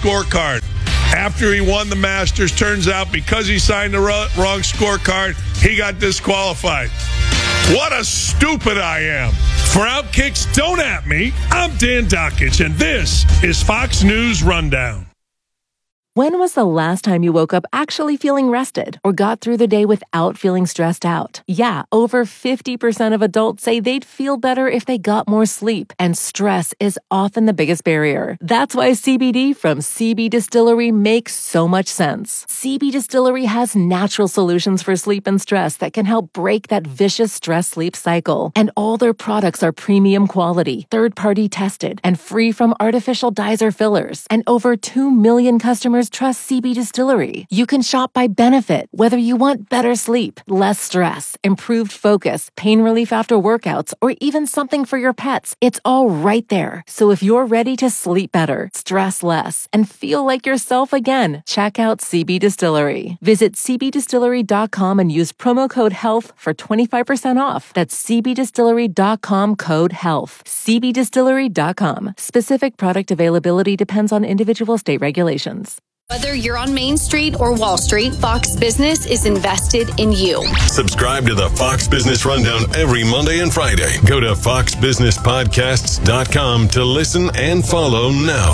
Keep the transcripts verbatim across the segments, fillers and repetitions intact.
scorecard. After he won the Masters, turns out because he signed the wrong scorecard, he got disqualified. What a stupid I am. For Outkicks, don't at me. I'm Dan Dakich, and this is Fox News Rundown. When was the last time you woke up actually feeling rested or got through the day without feeling stressed out? Yeah, over fifty percent of adults say they'd feel better if they got more sleep, and stress is often the biggest barrier. That's why C B D from C B Distillery makes so much sense. C B Distillery has natural solutions for sleep and stress that can help break that vicious stress-sleep cycle. And all their products are premium quality, third-party tested, and free from artificial dyes or fillers. And over two million customers trust C B Distillery. You can shop by benefit, whether you want better sleep, less stress, improved focus, pain relief after workouts, or even something for your pets. It's all right there. So if you're ready to sleep better, stress less, and feel like yourself again, check out C B Distillery. Visit c b distillery dot com and use promo code HEALTH for twenty-five percent off. That's c b distillery dot com code HEALTH. c b distillery dot com. Specific product availability depends on individual state regulations. Whether you're on Main Street or Wall Street, Fox Business is invested in you. Subscribe to the Fox Business Rundown every Monday and Friday. Go to fox business podcasts dot com to listen and follow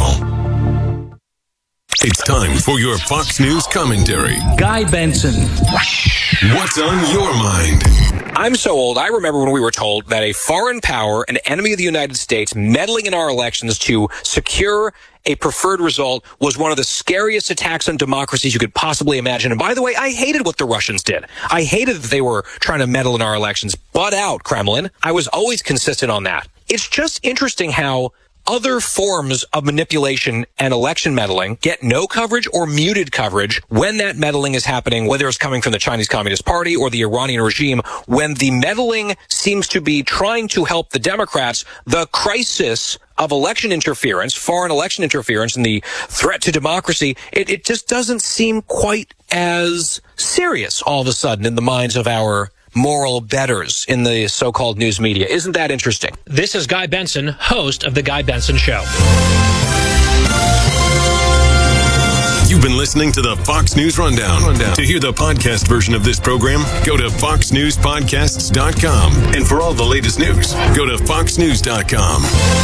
now. It's time for your Fox News commentary. Guy Benson. What's on your mind? I'm so old, I remember when we were told that a foreign power, an enemy of the United States, meddling in our elections to secure a preferred result was one of the scariest attacks on democracies you could possibly imagine. And by the way, I hated what the Russians did. I hated that they were trying to meddle in our elections. Butt out, Kremlin. I was always consistent on that. It's just interesting how other forms of manipulation and election meddling get no coverage or muted coverage when that meddling is happening, whether it's coming from the Chinese Communist Party or the Iranian regime. When the meddling seems to be trying to help the Democrats, the crisis of election interference, foreign election interference, and the threat to democracy, it, it just doesn't seem quite as serious all of a sudden in the minds of our moral betters in the so-called news media. Isn't that interesting? This is Guy Benson, host of The Guy Benson Show. You've been listening to the Fox News Rundown. Rundown. To hear the podcast version of this program, go to fox news podcasts dot com. And for all the latest news, go to fox news dot com.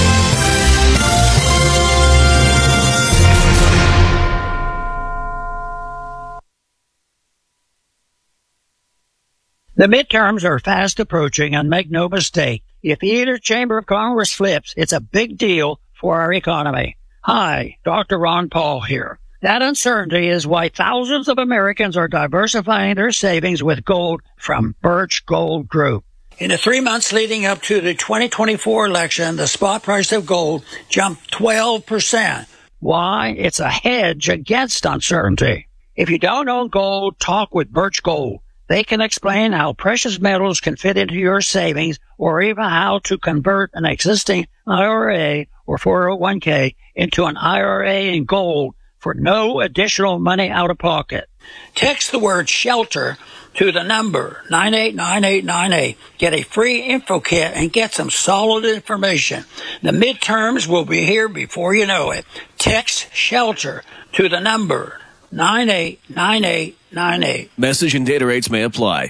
The midterms are fast approaching, and make no mistake, if either chamber of Congress flips, it's a big deal for our economy. Hi, Doctor Ron Paul here. That uncertainty is why thousands of Americans are diversifying their savings with gold from Birch Gold Group. In the three months leading up to the twenty twenty-four election, the spot price of gold jumped twelve percent. Why? It's a hedge against uncertainty. If you don't own gold, talk with Birch Gold. They can explain how precious metals can fit into your savings, or even how to convert an existing I R A or four oh one k into an I R A in gold for no additional money out of pocket. Text the word SHELTER to the number nine eight nine eight nine eight. Get a free info kit and get some solid information. The midterms will be here before you know it. Text SHELTER to the number nine eight nine eight nine eight. Message and data rates may apply.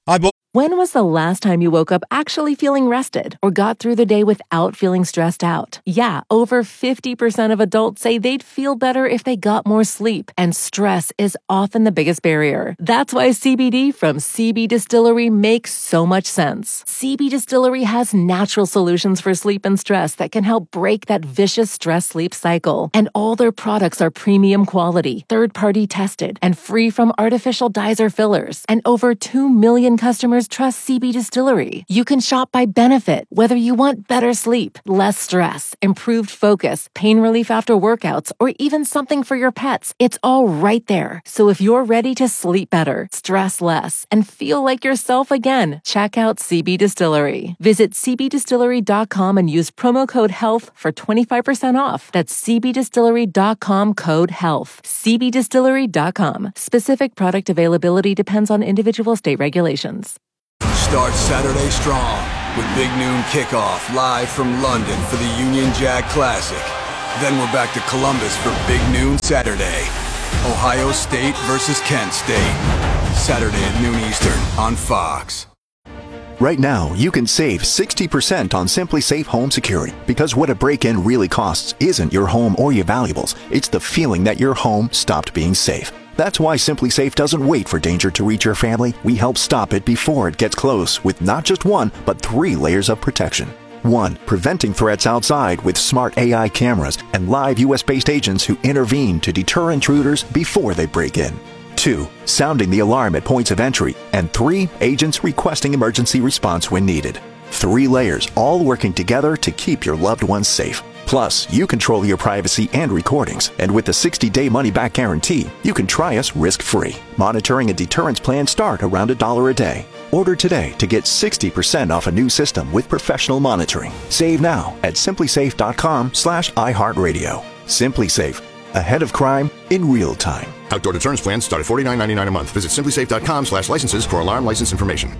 When was the last time you woke up actually feeling rested or got through the day without feeling stressed out? Yeah, over fifty percent of adults say they'd feel better if they got more sleep, and stress is often the biggest barrier. That's why C B D from C B Distillery makes so much sense. C B Distillery has natural solutions for sleep and stress that can help break that vicious stress-sleep cycle. And all their products are premium quality, third-party tested, and free from artificial dyes or fillers. And over two million customers trust C B Distillery. You can shop by benefit, whether you want better sleep, less stress, improved focus, pain relief after workouts, or even something for your pets. It's all right there. So if you're ready to sleep better, stress less, and feel like yourself again, check out C B Distillery. Visit c b distillery dot com and use promo code HEALTH for twenty-five percent off. That's c b distillery dot com code HEALTH. c b distillery dot com. Specific product availability depends on individual state regulations. Start Saturday strong with Big Noon Kickoff live from London for the Union Jack Classic. Then we're back to Columbus for Big Noon Saturday. Ohio State versus Kent State. Saturday at noon Eastern on Fox. Right now, you can save sixty percent on SimpliSafe Home Security, because what a break-in really costs isn't your home or your valuables. It's the feeling that your home stopped being safe. That's why SimpliSafe doesn't wait for danger to reach your family. We help stop it before it gets close with not just one, but three layers of protection. One, preventing threats outside with smart A I cameras and live U S-based agents who intervene to deter intruders before they break in. Two, sounding the alarm at points of entry. And three, agents requesting emergency response when needed. Three layers, all working together to keep your loved ones safe. Plus, you control your privacy and recordings. And with the sixty-day money-back guarantee, you can try us risk-free. Monitoring and deterrence plans start around a dollar a day. Order today to get sixty percent off a new system with professional monitoring. Save now at simplysafe.com slash iHeartRadio. SimpliSafe. Ahead of crime in real time. Outdoor deterrence plans start at forty-nine ninety-nine a month. Visit simplysafe.com slash licenses for alarm license information.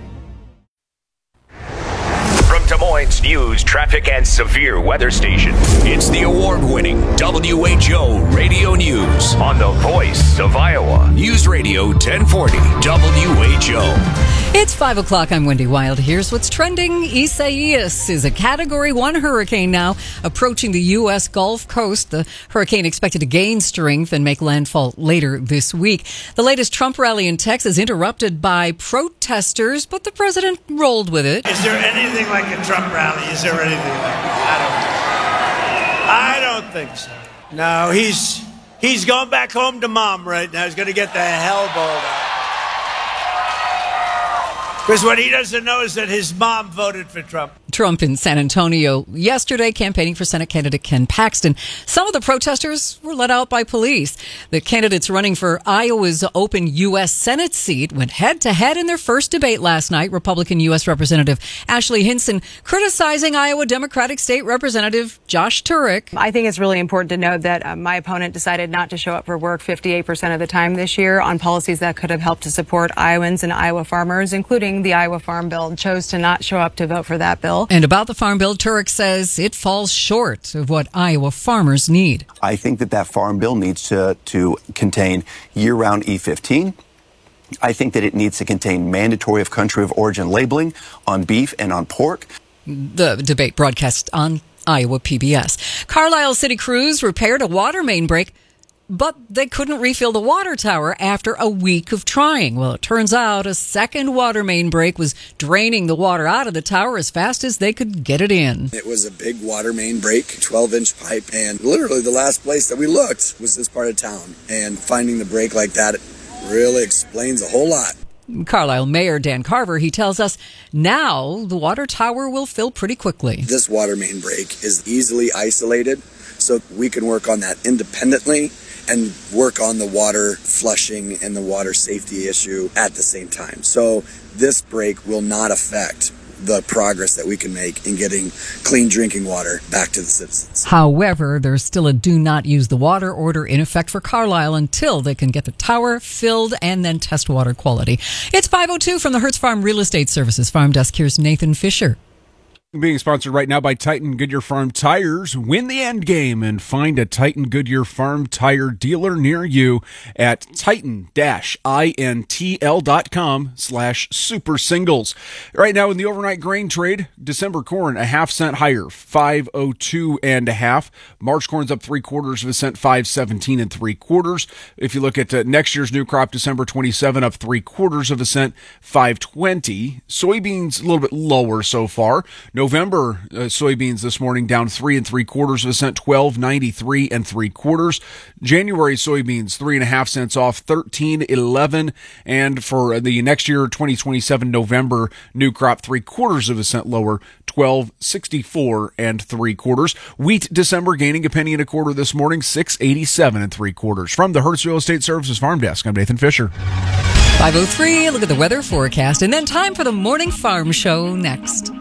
From Des Moines News, traffic, and severe weather station, it's the award-winning W H O Radio News on the voice of Iowa. News Radio ten forty W H O. It's five o'clock. I'm Wendy Wild. Here's what's trending. Isaias is a Category one hurricane now approaching the U S Gulf Coast. The hurricane expected to gain strength and make landfall later this week. The latest Trump rally in Texas interrupted by protesters, but the president rolled with it. Is there anything like a Trump rally? Is there anything like it? I don't, I don't think so. No, he's he's going back home to mom right now. He's going to get the hell balled out. Because what he doesn't know is that his mom voted for Trump. Trump in San Antonio yesterday campaigning for Senate candidate Ken Paxton. Some of the protesters were let out by police. The candidates running for Iowa's open U S Senate seat went head-to-head in their first debate last night. Republican U S Representative Ashley Hinson criticizing Iowa Democratic State Representative Josh Turek. I think it's really important to note that uh, my opponent decided not to show up for work fifty-eight percent of the time this year on policies that could have helped to support Iowans and Iowa farmers, including the Iowa Farm Bill, chose to not show up to vote for that bill. And about the Farm Bill, Turek says it falls short of what Iowa farmers need. I think that that Farm Bill needs to, to contain year-round E fifteen. I think that it needs to contain mandatory of country of origin labeling on beef and on pork. The debate broadcast on Iowa P B S. Carlisle City Crews repaired a water main break, but they couldn't refill the water tower after a week of trying. Well, it turns out a second water main break was draining the water out of the tower as fast as they could get it in. It was a big water main break, twelve-inch pipe, and literally the last place that we looked was this part of town. And finding the break like that really explains a whole lot. Carlisle Mayor Dan Carver, he tells us now the water tower will fill pretty quickly. This water main break is easily isolated, so we can work on that independently and work on the water flushing and the water safety issue at the same time. So this break will not affect the progress that we can make in getting clean drinking water back to the citizens. However, there's still a do not use the water order in effect for Carlisle until they can get the tower filled and then test water quality. It's five oh two from the Hertz Farm Real Estate Services Farm Desk. Here's Nathan Fisher. Being sponsored right now by Titan Goodyear Farm Tires. Win the end game and find a Titan Goodyear Farm Tire dealer near you at titan-intl.com slash super singles. Right now in the overnight grain trade, December corn a half cent higher, five oh two and a half. March corn's up three quarters of a cent, five seventeen and three quarters. If you look at uh, next year's new crop, December twenty-seven up three quarters of a cent, five twenty. Soybeans a little bit lower so far. No November uh, soybeans this morning down three and three quarters of a cent, twelve ninety-three and three quarters. January soybeans three and a half cents off, thirteen eleven. And for the next year, twenty twenty-seven November new crop, three quarters of a cent lower, twelve sixty-four and three quarters. Wheat December gaining a penny and a quarter this morning, six eighty-seven and three quarters. From the Hertz Real Estate Services Farm Desk, I'm Nathan Fisher. five oh three. Look at the weather forecast, and then time for the Morning Farm Show next.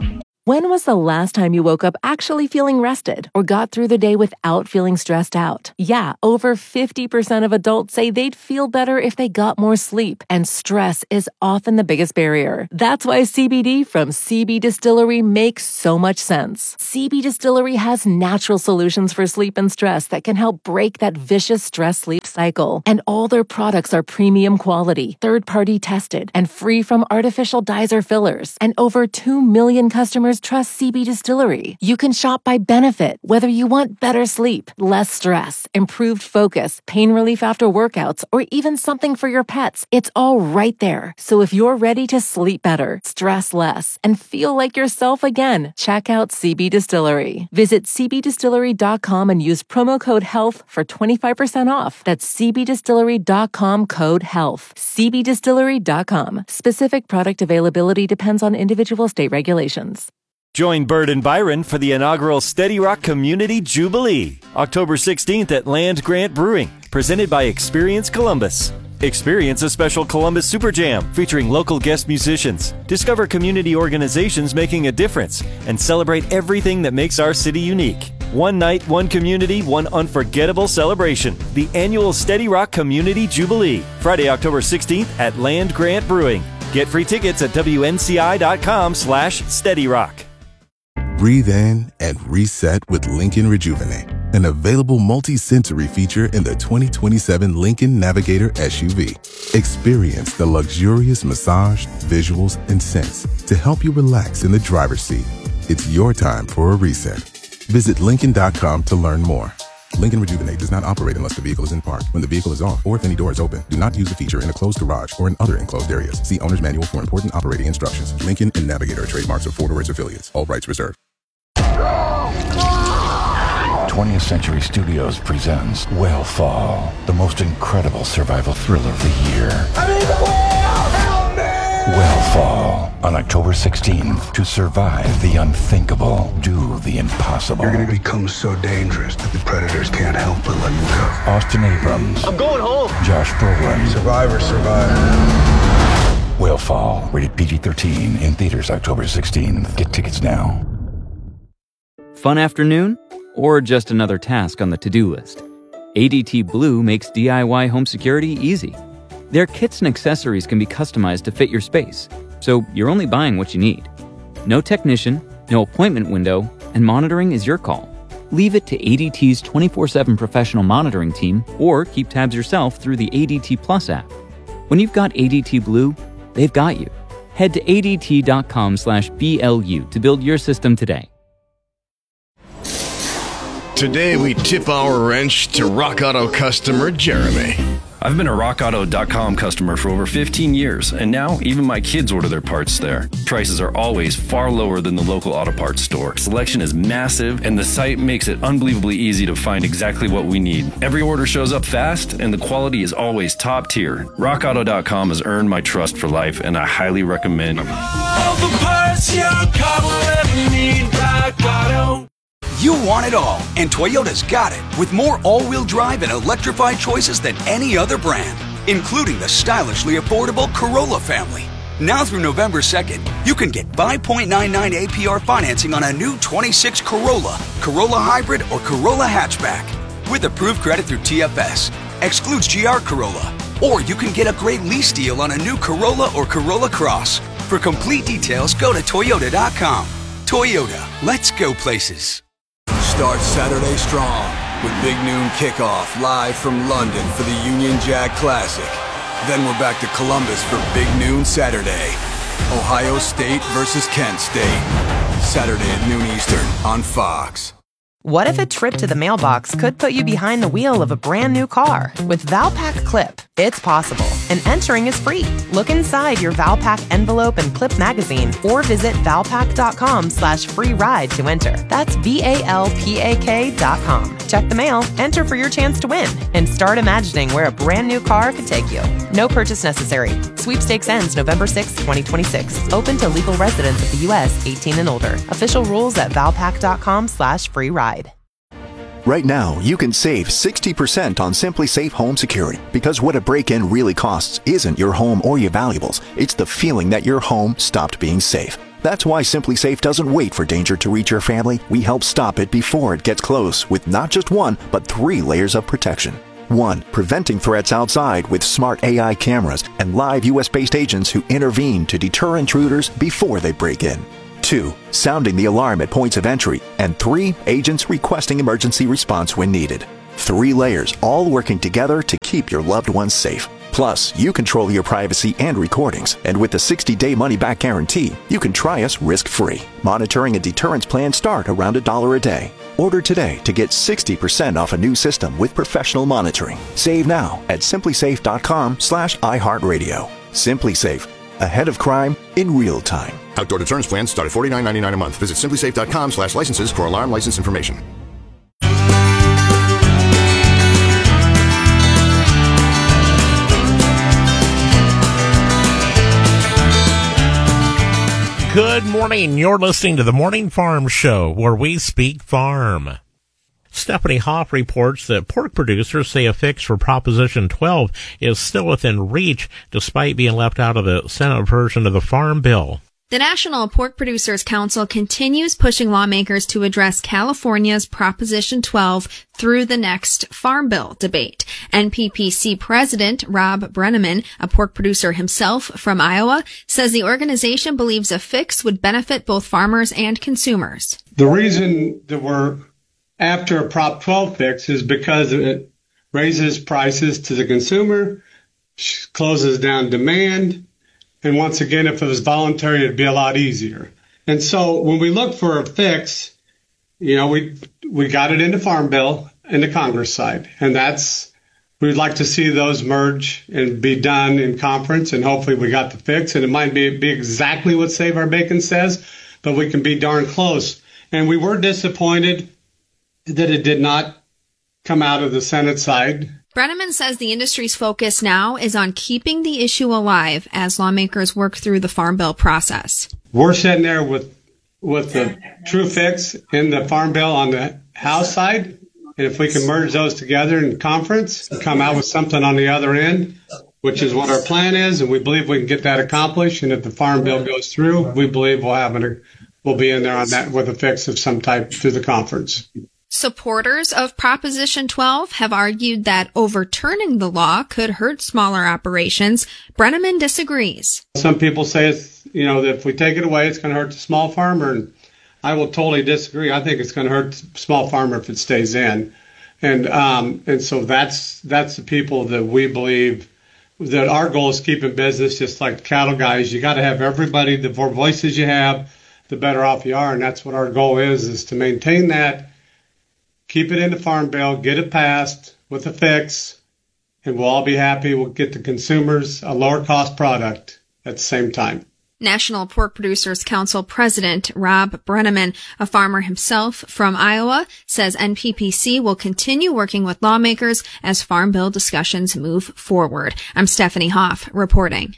When was the last time you woke up actually feeling rested or got through the day without feeling stressed out? Yeah, over fifty percent of adults say they'd feel better if they got more sleep, and stress is often the biggest barrier. That's why C B D from C B Distillery makes so much sense. C B Distillery has natural solutions for sleep and stress that can help break that vicious stress-sleep cycle. And all their products are premium quality, third-party tested, and free from artificial dyes or fillers. And over two million customers trust C B Distillery. You can shop by benefit, whether you want better sleep, less stress, improved focus, pain relief after workouts, or even something for your pets. It's all right there. So if you're ready to sleep better, stress less, and feel like yourself again, check out C B Distillery. Visit c b distillery dot com and use promo code HEALTH for twenty-five percent off. That's c b distillery dot com code HEALTH. c b distillery dot com. Specific product availability depends on individual state regulations. Join Bird and Byron for the inaugural Steady Rock Community Jubilee, October sixteenth at Land Grant Brewing, presented by Experience Columbus. Experience a special Columbus Super Jam featuring local guest musicians. Discover community organizations making a difference and celebrate everything that makes our city unique. One night, one community, one unforgettable celebration. The annual Steady Rock Community Jubilee, Friday, October sixteenth at Land Grant Brewing. Get free tickets at w n c i dot com slash steady rock. Breathe in and reset with Lincoln Rejuvenate, an available multi-sensory feature in the twenty twenty-seven Lincoln Navigator S U V. Experience the luxurious massage, visuals, and scents to help you relax in the driver's seat. It's your time for a reset. Visit Lincoln dot com to learn more. Lincoln Rejuvenate does not operate unless the vehicle is in park. When the vehicle is off or if any door is open, do not use the feature in a closed garage or in other enclosed areas. See Owner's Manual for important operating instructions. Lincoln and Navigator are trademarks of Ford or its affiliates. All rights reserved. twentieth Century Studios presents Whale the most incredible survival thriller of the year. I mean, the whale! Help me! Whale on October sixteenth. To survive the unthinkable, do the impossible. You're going to become so dangerous that the predators can't help but let you go. Austin Abrams. I'm going home. Josh Brolin. Survivor, survivor. Whale rated P G thirteen in theaters October sixteenth. Get tickets now. Fun afternoon? Or just another task on the to-do list? A D T Blue makes D I Y home security easy. Their kits and accessories can be customized to fit your space, so you're only buying what you need. No technician, no appointment window, and monitoring is your call. Leave it to A D T's twenty-four seven professional monitoring team, or keep tabs yourself through the A D T Plus app. When you've got A D T Blue, they've got you. Head to A D T dot com slash B L U to build your system today. Today, we tip our wrench to Rock Auto customer Jeremy. I've been a rock auto dot com customer for over fifteen years, and now even my kids order their parts there. Prices are always far lower than the local auto parts store. Selection is massive, and the site makes it unbelievably easy to find exactly what we need. Every order shows up fast, and the quality is always top tier. rock auto dot com has earned my trust for life, and I highly recommend it. All the parts your car will ever need, Rock Auto. You want it all, and Toyota's got it, with more all-wheel drive and electrified choices than any other brand, including the stylishly affordable Corolla family. Now through November second, you can get five point nine nine A P R financing on a new twenty-six Corolla, Corolla Hybrid, or Corolla Hatchback, with approved credit through T F S. Excludes G R Corolla. Or you can get a great lease deal on a new Corolla or Corolla Cross. For complete details, go to Toyota dot com. Toyota, let's go places. Start Saturday strong with Big Noon Kickoff live from London for the Union Jack Classic. Then we're back to Columbus for Big Noon Saturday. Ohio State versus Kent State. Saturday at noon Eastern on Fox. What if a trip to the mailbox could put you behind the wheel of a brand new car? With Valpak Clip, it's possible, and entering is free. Look inside your Valpak envelope and clip magazine, or visit valpak.com slash free ride to enter. That's V-A-L-P-A-K dot com. Check the mail, enter for your chance to win, and start imagining where a brand new car could take you. No purchase necessary. Sweepstakes ends November sixth, twenty twenty-six. Open to legal residents of the U S eighteen and older. Official rules at valpak.com slash free ride. Right now, you can save sixty percent on Simply Safe Home Security, because what a break-in really costs isn't your home or your valuables. It's the feeling that your home stopped being safe. That's why Simply Safe doesn't wait for danger to reach your family. We help stop it before it gets close with not just one, but three layers of protection. One, preventing threats outside with smart A I cameras and live U S-based agents who intervene to deter intruders before they break in. Two, sounding the alarm at points of entry. And three, agents requesting emergency response when needed. Three layers, all working together to keep your loved ones safe. Plus, you control your privacy and recordings. And with the sixty-day money-back guarantee, you can try us risk-free. Monitoring and deterrence plans start around a dollar a day. Order today to get sixty percent off a new system with professional monitoring. Save now at simplysafe.com slash iHeartRadio. SimpliSafe, ahead of crime in real time. Outdoor deterrence plans start at forty-nine ninety-nine a month. Visit simplysafe.com slash licenses for alarm license information. Good morning. You're listening to the Morning Farm Show, where we speak farm. Stephanie Hoff reports that pork producers say a fix for Proposition twelve is still within reach, despite being left out of the Senate version of the Farm Bill. The National Pork Producers Council continues pushing lawmakers to address California's Proposition twelve through the next Farm Bill debate. N P P C President Rob Brenneman, a pork producer himself from Iowa, says the organization believes a fix would benefit both farmers and consumers. The reason that we're after a Prop twelve fix is because it raises prices to the consumer, closes down demand. And once again, if it was voluntary, it'd be a lot easier. And so when we look for a fix, you know, we we got it in the Farm Bill and the Congress side. And that's, we'd like to see those merge and be done in conference. And hopefully we got the fix. And it might be, be exactly what Save Our Bacon says, but we can be darn close. And we were disappointed that it did not come out of the Senate side. Brenneman says the industry's focus now is on keeping the issue alive as lawmakers work through the Farm Bill process. We're sitting there with with the true fix in the Farm Bill on the House side, and if we can merge those together in conference and come out with something on the other end, which is what our plan is, and we believe we can get that accomplished, and if the Farm Bill goes through, we believe we'll have an, we'll be in there on that with a fix of some type through the conference. Supporters of Proposition twelve have argued that overturning the law could hurt smaller operations. Brenneman disagrees. Some people say, it's, you know, that if we take it away, it's going to hurt the small farmer. And I will totally disagree. I think it's going to hurt the small farmer if it stays in. And um, and so that's that's the people that we believe that our goal is keeping business, just like the cattle guys. You got to have everybody. The more voices you have, the better off you are. And that's what our goal is, is to maintain that. Keep it in the Farm Bill, get it passed with a fix, and we'll all be happy. We'll get the consumers a lower cost product at the same time. National Pork Producers Council President Rob Brenneman, a farmer himself from Iowa, says N P P C will continue working with lawmakers as Farm Bill discussions move forward. I'm Stephanie Hoff reporting.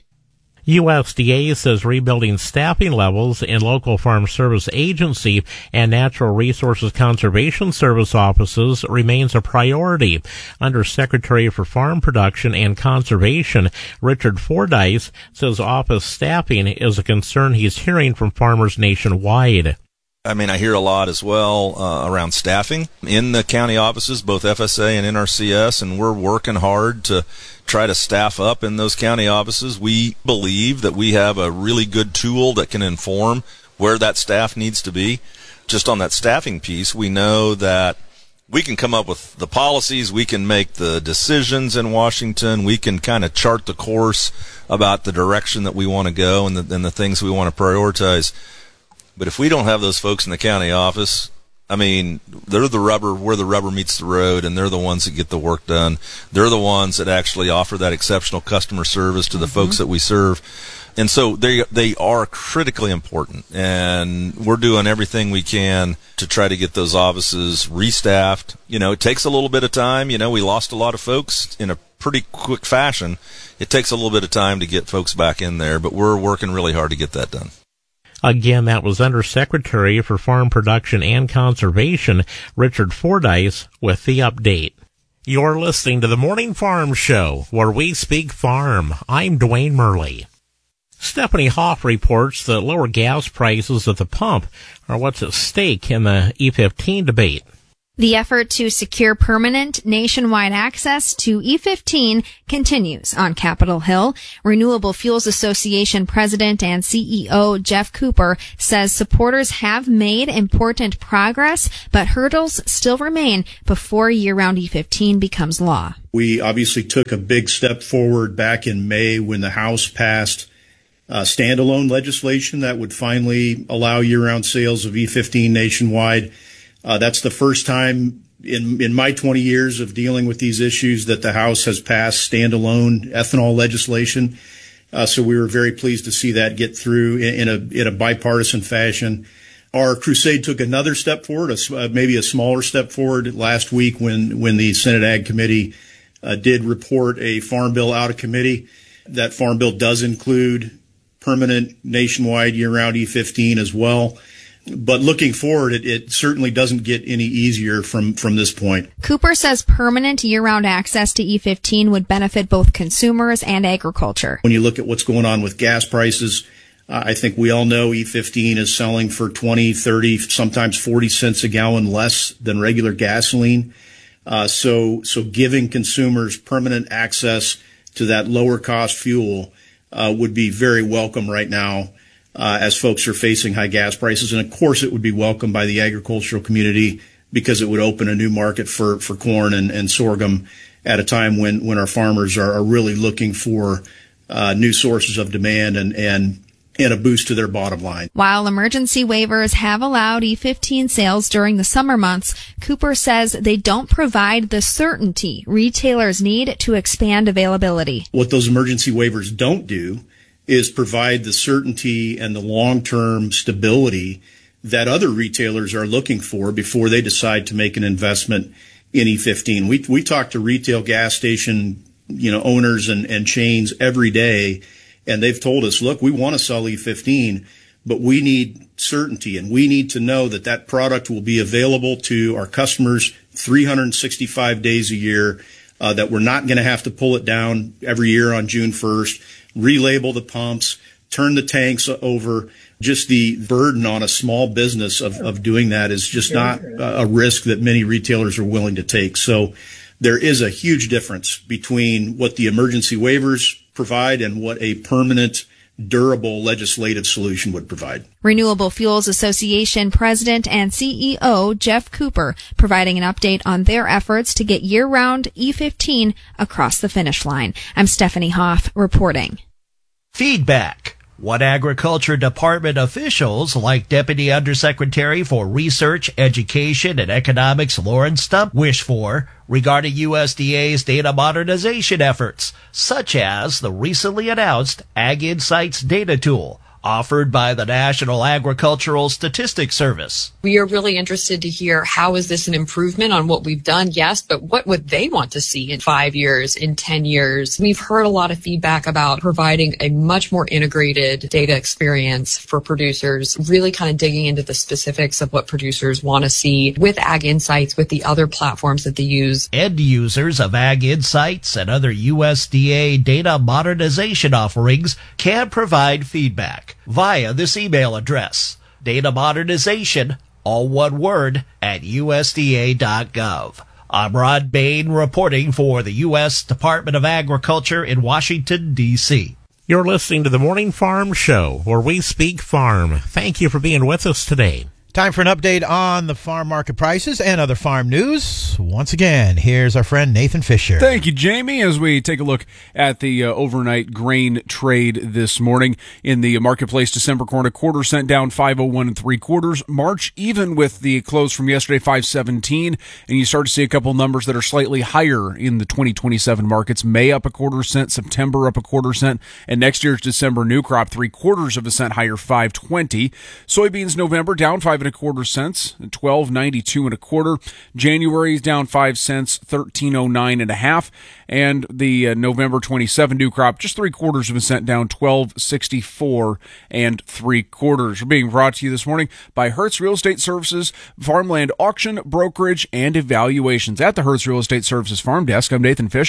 U S D A says rebuilding staffing levels in local farm service agency and natural resources conservation service offices remains a priority. Under Secretary for Farm Production and Conservation Richard Fordyce says office staffing is a concern he's hearing from farmers nationwide. I mean, I hear a lot as well uh, around staffing in the county offices, both F S A and N R C S, and we're working hard to try to staff up in those county offices. We believe that we have a really good tool that can inform where that staff needs to be. Just on that staffing piece, we know that we can come up with the policies, we can make the decisions in Washington, we can kind of chart the course about the direction that we want to go and the, and the things we want to prioritize. But if we don't have those folks in the county office, I mean, they're the rubber, where the rubber meets the road, and they're the ones that get the work done. They're the ones that actually offer that exceptional customer service to the mm-hmm. folks that we serve. And so they they are critically important, and we're doing everything we can to try to get those offices restaffed. You know, it takes a little bit of time. You know, we lost a lot of folks in a pretty quick fashion. It takes a little bit of time to get folks back in there, but we're working really hard to get that done. Again, that was Undersecretary for Farm Production and Conservation, Richard Fordyce, with the update. You're listening to the Morning Farm Show, where we speak farm. I'm Dwayne Murley. Stephanie Hoff reports that lower gas prices at the pump are what's at stake in the E fifteen debate. The effort to secure permanent nationwide access to E fifteen continues on Capitol Hill. Renewable Fuels Association President and C E O Jeff Cooper says supporters have made important progress, but hurdles still remain before year-round E fifteen becomes law. We obviously took a big step forward back in May when the House passed uh, standalone legislation that would finally allow year-round sales of E fifteen nationwide. Uh, that's the first time in, in my twenty years of dealing with these issues that the House has passed standalone ethanol legislation. Uh, so we were very pleased to see that get through in, in a in a bipartisan fashion. Our crusade took another step forward, a, uh, maybe a smaller step forward last week when when the Senate Ag Committee uh, did report a farm bill out of committee. That farm bill does include permanent nationwide year-round E fifteen as well. But looking forward, it, it certainly doesn't get any easier from, from this point. Cooper says permanent year-round access to E fifteen would benefit both consumers and agriculture. When you look at what's going on with gas prices, uh, I think we all know E fifteen is selling for twenty, thirty, sometimes forty cents a gallon less than regular gasoline. Uh, so, so giving consumers permanent access to that lower cost fuel uh, would be very welcome right now. Uh, as folks are facing high gas prices. And of course, it would be welcomed by the agricultural community because it would open a new market for, for corn and, and sorghum at a time when, when our farmers are, are really looking for uh, new sources of demand and, and, and a boost to their bottom line. While emergency waivers have allowed E fifteen sales during the summer months, Cooper says they don't provide the certainty retailers need to expand availability. What those emergency waivers don't do is provide the certainty and the long-term stability that other retailers are looking for before they decide to make an investment in E fifteen. We we talk to retail gas station, you know, owners and, and chains every day, and they've told us, look, we want to sell E fifteen, but we need certainty, and we need to know that that product will be available to our customers three hundred sixty-five days a year, uh, that we're not going to have to pull it down every year on June first. Relabel the pumps, turn the tanks over. Just the burden on a small business of, of doing that is just not a risk that many retailers are willing to take. So there is a huge difference between what the emergency waivers provide and what a permanent, durable legislative solution would provide. Renewable Fuels Association President and C E O Jeff Cooper providing an update on their efforts to get year-round E fifteen across the finish line. I'm Stephanie Hoff reporting. Feedback. What Agriculture Department officials, like Deputy Undersecretary for Research, Education, and Economics Lauren Stump, wish for regarding U S D A's data modernization efforts, such as the recently announced Ag Insights data tool offered by the National Agricultural Statistics Service. We are really interested to hear how is this an improvement on what we've done, yes, but what would they want to see in five years, in ten years? We've heard a lot of feedback about providing a much more integrated data experience for producers, really kind of digging into the specifics of what producers want to see with Ag Insights, with the other platforms that they use. End users of Ag Insights and other U S D A data modernization offerings can provide feedback via this email address, data modernization, all one word, at U S D A dot gov. I'm Rod Bain reporting for the U S Department of Agriculture in Washington, D C You're listening to the Morning Farm Show, where we speak farm. Thank you for being with us today. Time for an update on the farm market prices and other farm news. Once again, here's our friend Nathan Fisher. Thank you, Jamie. As we take a look at the uh, overnight grain trade this morning in the marketplace, December corn a quarter cent down five oh one and three quarters. March even with the close from yesterday five seventeen, and you start to see a couple numbers that are slightly higher in the twenty twenty-seven markets. May up a quarter cent, September up a quarter cent, and next year's December new crop three quarters of a cent higher, five twenty. Soybeans November down five and a quarter cents, twelve ninety-two and a quarter. January's down five cents, thirteen oh nine and a half, and the uh, November twenty-seven new crop just three quarters of a cent down, twelve sixty-four and three quarters. We're being brought to you this morning by Hertz Real Estate Services, farmland auction, brokerage, and evaluations at the Hertz Real Estate Services Farm Desk. I'm Nathan Fisher.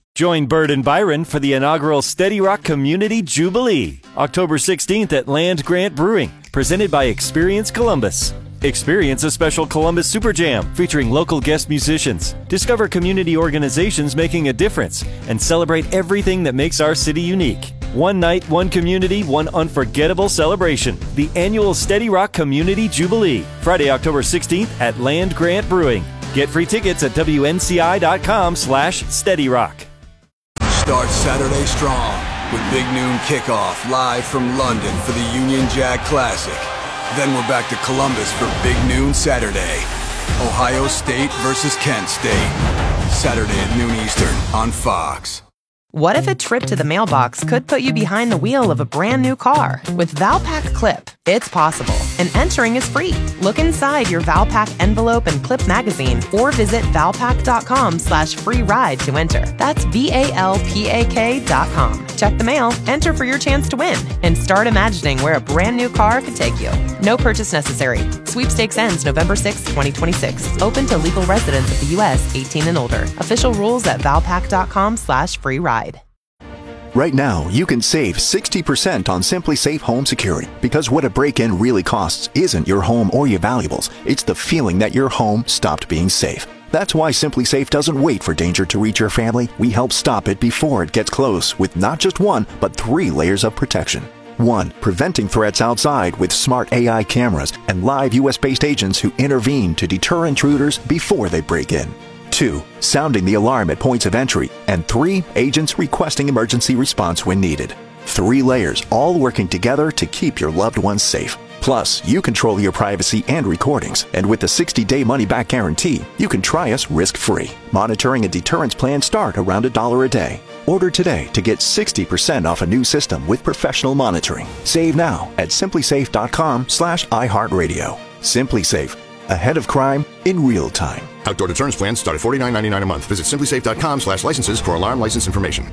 Join Bird and Byron for the inaugural Steady Rock Community Jubilee, October sixteenth at Land Grant Brewing, presented by Experience Columbus. Experience a special Columbus Super Jam featuring local guest musicians. Discover community organizations making a difference and celebrate everything that makes our city unique. One night, one community, one unforgettable celebration. The annual Steady Rock Community Jubilee, Friday, October sixteenth at Land Grant Brewing. Get free tickets at W N C I dot com slash Steady Rock. Start Saturday strong with Big Noon Kickoff live from London for the Union Jack Classic. Then we're back to Columbus for Big Noon Saturday. Ohio State versus Kent State. Saturday at noon Eastern on Fox. What if a trip to the mailbox could put you behind the wheel of a brand new car? With Valpak Clip, it's possible, and entering is free. Look inside your Valpak envelope and clip magazine, or visit valpak.com slash free ride to enter. That's V-A-L-P-A-K dot com. Check the mail, enter for your chance to win, and start imagining where a brand new car could take you. No purchase necessary. Sweepstakes ends November sixth, twenty twenty-six. Open to legal residents of the U S eighteen and older. Official rules at valpak.com slash free ride. Right now, you can save sixty percent on Simply Safe Home Security, because what a break-in really costs isn't your home or your valuables. It's the feeling that your home stopped being safe. That's why Simply Safe doesn't wait for danger to reach your family. We help stop it before it gets close with not just one, but three layers of protection. One, preventing threats outside with smart A I cameras and live U S-based agents who intervene to deter intruders before they break in. Two, sounding the alarm at points of entry. And three, agents requesting emergency response when needed. Three layers, all working together to keep your loved ones safe. Plus, you control your privacy and recordings. And with the sixty-day money-back guarantee, you can try us risk-free. Monitoring and deterrence plans start around a dollar a day. Order today to get sixty percent off a new system with professional monitoring. Save now at simplysafe.com slash iHeartRadio. SimpliSafe. Ahead of crime in real time. Outdoor deterrence plans start at forty-nine ninety-nine a month. Visit simplysafe.com slash licenses for alarm license information.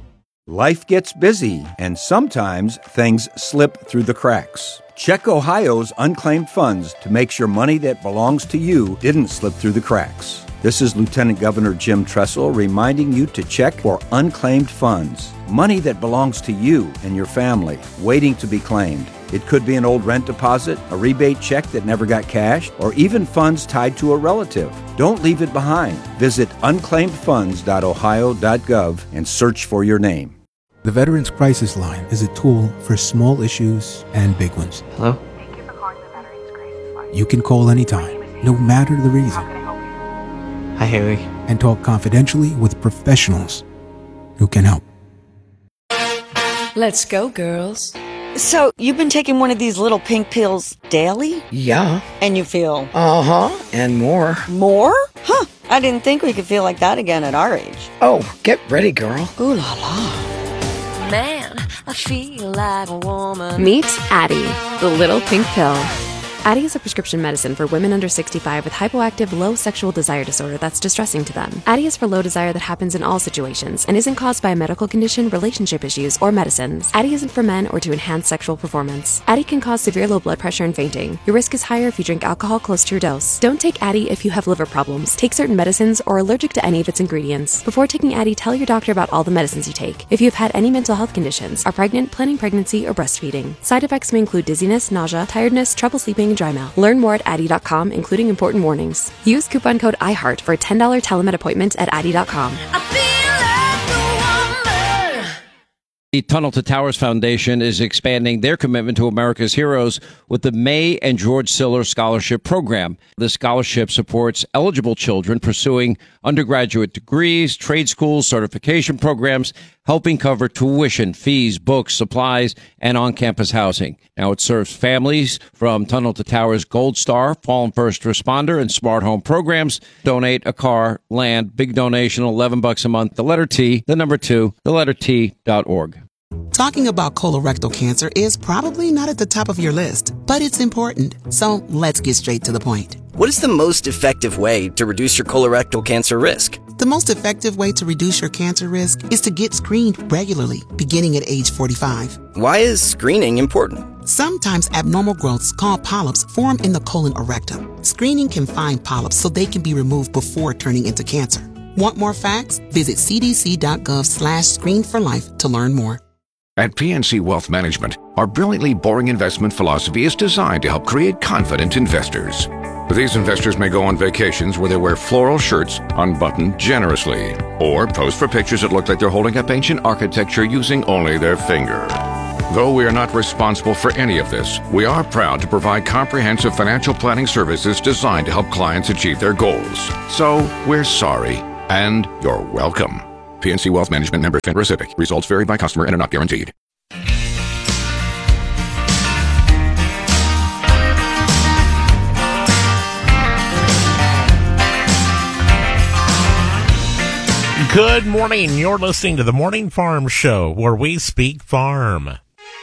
Life gets busy, and sometimes things slip through the cracks. Check Ohio's unclaimed funds to make sure money that belongs to you didn't slip through the cracks. This is Lieutenant Governor Jim Tressel reminding you to check for unclaimed funds. Money that belongs to you and your family, waiting to be claimed. It could be an old rent deposit, a rebate check that never got cashed, or even funds tied to a relative. Don't leave it behind. Visit unclaimed funds dot ohio dot gov and search for your name. The Veterans Crisis Line is a tool for small issues and big ones. Hello? Thank you for calling the Veterans Crisis Line. You can call anytime, no matter the reason. Hi, Haley. And talk confidentially with professionals who can help. Let's go, girls. So, you've been taking one of these little pink pills daily? Yeah. And you feel? Uh-huh, and more. More? Huh, I didn't think we could feel like that again at our age. Oh, get ready, girl. Ooh la la. Man, I feel like a woman. Meet Addie, the little pink pill. Addie is a prescription medicine for women under sixty-five with hypoactive low sexual desire disorder that's distressing to them. Addie is for low desire that happens in all situations and isn't caused by a medical condition, relationship issues, or medicines. Addie isn't for men or to enhance sexual performance. Addie can cause severe low blood pressure and fainting. Your risk is higher if you drink alcohol close to your dose. Don't take Addie if you have liver problems, take certain medicines, or are allergic to any of its ingredients. Before taking Addie, tell your doctor about all the medicines you take. If you've had any mental health conditions, are pregnant, planning pregnancy, or breastfeeding. Side effects may include dizziness, nausea, tiredness, trouble sleeping, and dry mouth. Learn more at Addie dot com, including important warnings. Use coupon code iHeart for a ten dollars telemed appointment at Addie dot com. The Tunnel to Towers Foundation is expanding their commitment to America's heroes with the May and George Siller Scholarship Program. The scholarship supports eligible children pursuing undergraduate degrees, trade schools, certification programs, helping cover tuition, fees, books, supplies, and on-campus housing. Now it serves families from Tunnel to Towers Gold Star, Fallen First Responder, and Smart Home programs. Donate a car, land, big donation, eleven bucks a month. The letter T, the number two, the letter T dot org. Talking about colorectal cancer is probably not at the top of your list, but it's important. So let's get straight to the point. What is the most effective way to reduce your colorectal cancer risk? The most effective way to reduce your cancer risk is to get screened regularly, beginning at age forty-five. Why is screening important? Sometimes abnormal growths called polyps form in the colon or rectum. Screening can find polyps so they can be removed before turning into cancer. Want more facts? Visit cdc.gov slash screen for life to learn more. At P N C Wealth Management, our brilliantly boring investment philosophy is designed to help create confident investors. These investors may go on vacations where they wear floral shirts unbuttoned generously, or pose for pictures that look like they're holding up ancient architecture using only their finger. Though we are not responsible for any of this, we are proud to provide comprehensive financial planning services designed to help clients achieve their goals. So, we're sorry, and you're welcome. P N C Wealth Management, member FINRA SIPC. Results vary by customer and are not guaranteed. Good morning. You're listening to the Morning Farm Show, where we speak farm.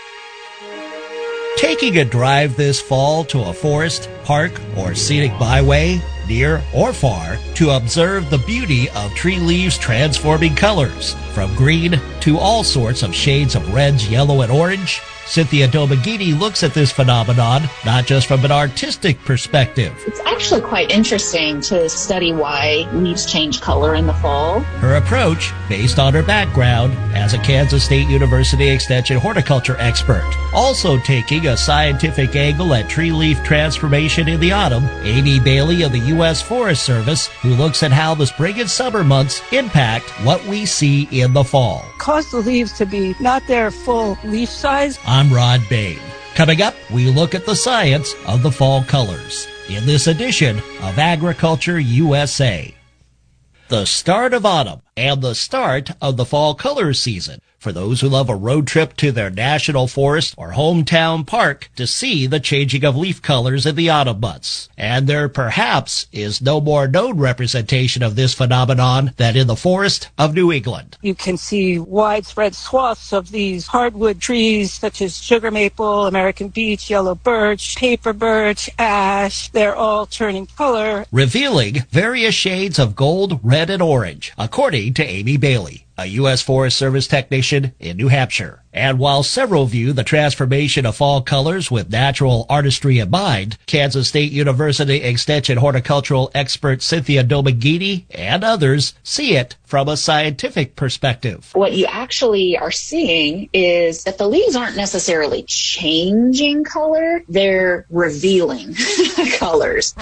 Taking a drive this fall to a forest, park, or scenic byway, near or far, to observe the beauty of tree leaves transforming colors, from green to all sorts of shades of reds, yellow, and orange. Cynthia Domagini looks at this phenomenon not just from an artistic perspective. It's actually quite interesting to study why leaves change color in the fall. Her approach, based on her background as a Kansas State University Extension horticulture expert. Also taking a scientific angle at tree leaf transformation in the autumn, Amy Bailey of the U S Forest Service, who looks at how the spring and summer months impact what we see in the fall. Cause the leaves to be not their full leaf size. I'm Rod Bain. Coming up, we look at the science of the fall colors in this edition of Agriculture U S A. The start of autumn and the start of the fall color season for those who love a road trip to their national forest or hometown park to see the changing of leaf colors in the autumn months. And there perhaps is no more known representation of this phenomenon than in the forest of New England. You can see widespread swaths of these hardwood trees such as sugar maple, American beech, yellow birch, paper birch, ash. They're all turning color, revealing various shades of gold, red, and orange, according to Amy Bailey, a U S Forest Service technician in New Hampshire. And while several view the transformation of fall colors with natural artistry in mind, Kansas State University Extension horticultural expert Cynthia Domagini and others see it from a scientific perspective. What you actually are seeing is that the leaves aren't necessarily changing color, they're revealing colors.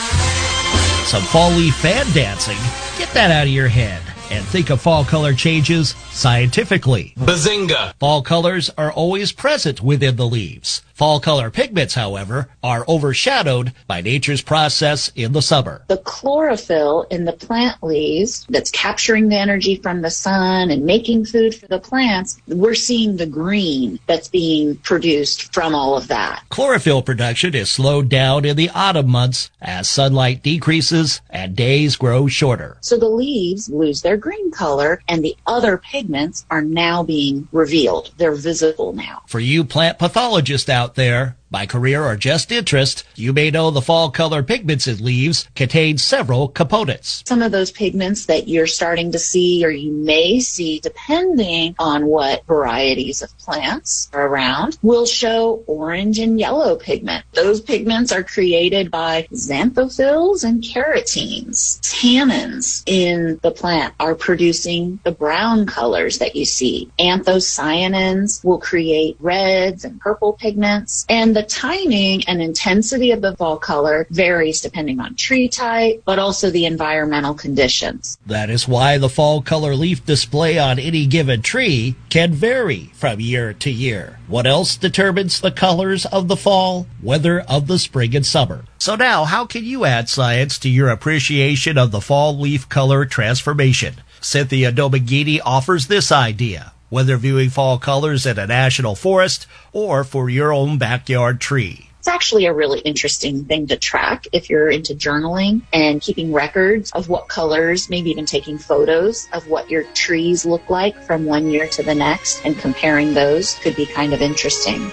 Some fall leaf fan dancing. Get that out of your head. And think of fall color changes scientifically. Bazinga! Fall colors are always present within the leaves. Fall color pigments, however, are overshadowed by nature's process in the summer. The chlorophyll in the plant leaves that's capturing the energy from the sun and making food for the plants, we're seeing the green that's being produced from all of that. Chlorophyll production is slowed down in the autumn months as sunlight decreases and days grow shorter. So the leaves lose their green color and the other pigments are now being revealed. They're visible now. For you plant pathologists out there, by career or just interest, you may know the fall color pigments in leaves contain several components. Some of those pigments that you're starting to see or you may see, depending on what varieties of plants are around, will show orange and yellow pigment. Those pigments are created by xanthophylls and carotenes. Tannins in the plant are producing the brown colors that you see. Anthocyanins will create reds and purple pigments, and the timing and intensity of the fall color varies depending on tree type, but also the environmental conditions. That is why the fall color leaf display on any given tree can vary from year to year. What else determines the colors of the fall? Weather of the spring and summer. So now, how can you add science to your appreciation of the fall leaf color transformation? Cynthia Domagini offers this idea, whether viewing fall colors at a national forest or for your own backyard tree. It's actually a really interesting thing to track if you're into journaling and keeping records of what colors, maybe even taking photos of what your trees look like from one year to the next and comparing those could be kind of interesting.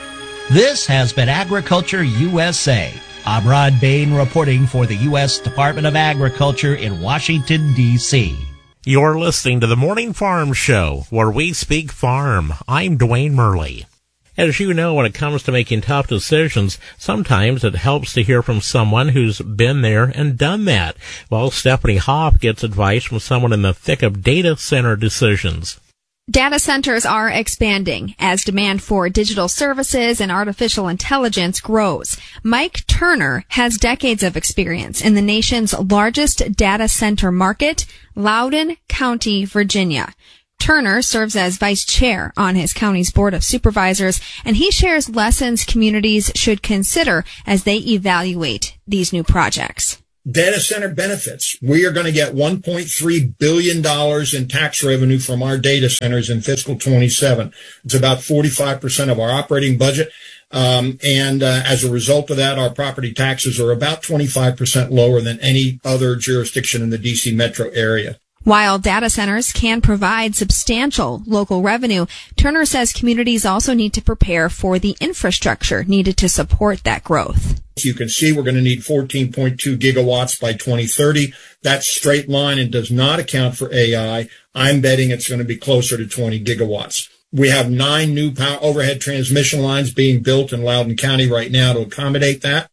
This has been Agriculture U S A. I'm Rod Bain reporting for the U S Department of Agriculture in Washington, D C You're listening to the Morning Farm Show, where we speak farm. I'm Dwayne Murley. As you know, when it comes to making tough decisions, sometimes it helps to hear from someone who's been there and done that. Well, Stephanie Hoff gets advice from someone in the thick of data center decisions. Data centers are expanding as demand for digital services and artificial intelligence grows. Mike Turner has decades of experience in the nation's largest data center market, Loudoun County, Virginia. Turner serves as vice chair on his county's board of supervisors, and he shares lessons communities should consider as they evaluate these new projects. Data center benefits. We are going to get one point three billion dollars in tax revenue from our data centers in fiscal twenty-seven. It's about forty-five percent of our operating budget. Um, and uh, as a result of that, our property taxes are about twenty-five percent lower than any other jurisdiction in the D C metro area. While data centers can provide substantial local revenue, Turner says communities also need to prepare for the infrastructure needed to support that growth. As you can see, we're going to need fourteen point two gigawatts by twenty thirty. That's straight line and does not account for A I. I'm betting it's going to be closer to twenty gigawatts. We have nine new power overhead transmission lines being built in Loudoun County right now to accommodate that.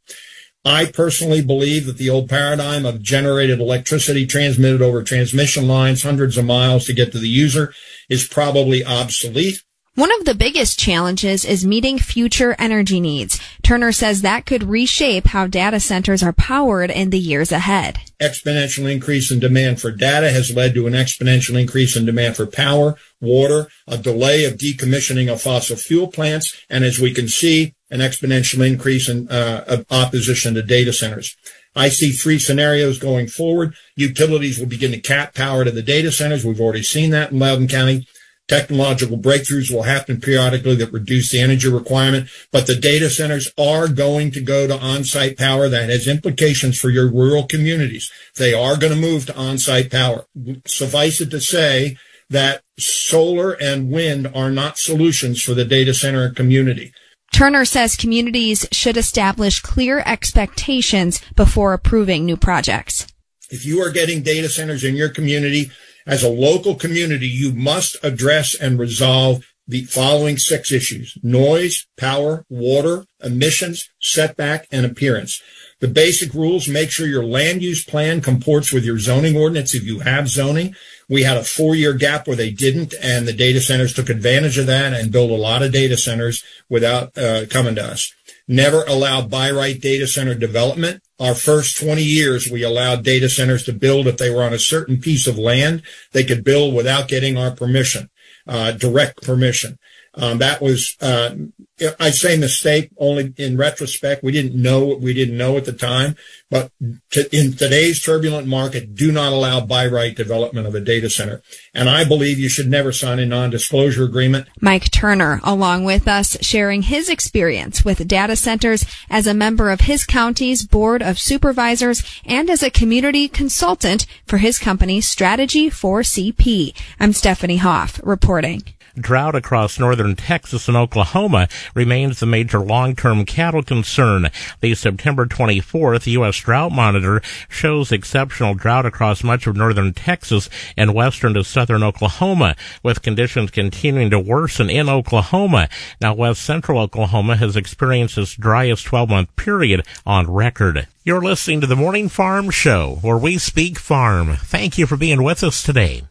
I personally believe that the old paradigm of generated electricity transmitted over transmission lines hundreds of miles to get to the user is probably obsolete. One of the biggest challenges is meeting future energy needs. Turner says that could reshape how data centers are powered in the years ahead. Exponential increase in demand for data has led to an exponential increase in demand for power, water, a delay of decommissioning of fossil fuel plants, and as we can see, an exponential increase in uh, of opposition to data centers. I see three scenarios going forward. Utilities will begin to cap power to the data centers. We've already seen that in Loudoun County. Technological breakthroughs will happen periodically that reduce the energy requirement, but the data centers are going to go to on-site power. That has implications for your rural communities. They are going to move to on-site power. Suffice it to say that solar and wind are not solutions for the data center community. Turner says communities should establish clear expectations before approving new projects. If you are getting data centers in your community, as a local community, you must address and resolve the following six issues: noise, power, water, emissions, setback, and appearance. The basic rules: make sure your land use plan comports with your zoning ordinance if you have zoning. We had a four-year gap where they didn't, and the data centers took advantage of that and built a lot of data centers without uh, coming to us. Never allow by right data center development. Our first twenty years, we allowed data centers to build if they were on a certain piece of land. They could build without getting our permission, uh, direct permission. Um, that was, uh, I'd say mistake only in retrospect. We didn't know what we didn't know at the time. But to, in today's turbulent market, do not allow by right development of a data center. And I believe you should never sign a non-disclosure agreement. Mike Turner, along with us, sharing his experience with data centers as a member of his county's board of supervisors and as a community consultant for his company Strategy four C P. I'm Stephanie Hoff reporting. Drought across northern Texas and Oklahoma remains the major long-term cattle concern. The September twenty-fourth U S Drought Monitor shows exceptional drought across much of northern Texas and western to southern Oklahoma, with conditions continuing to worsen in Oklahoma. Now, west central Oklahoma has experienced its driest twelve-month period on record. You're listening to the Morning Farm Show, where we speak farm. Thank you for being with us today.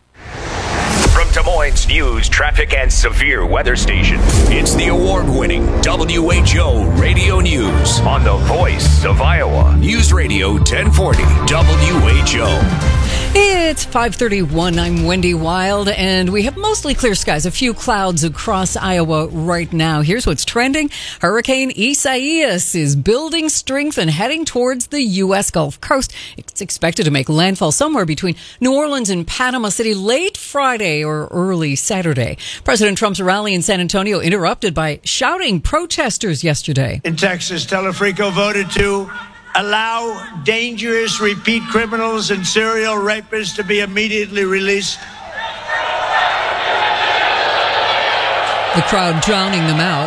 Des Moines News, traffic, and severe weather station. It's the award-winning W H O Radio News on the voice of Iowa. News Radio ten forty W H O. It's five thirty-one. I'm Wendy Wild, and we have mostly clear skies, a few clouds across Iowa right now. Here's what's trending. Hurricane Isaias is building strength and heading towards the U S Gulf Coast. It's expected to make landfall somewhere between New Orleans and Panama City late Friday or early Saturday. President Trump's rally in San Antonio interrupted by shouting protesters yesterday. In Texas, Telefrico voted to allow dangerous repeat criminals and serial rapists to be immediately released. The crowd drowning them out.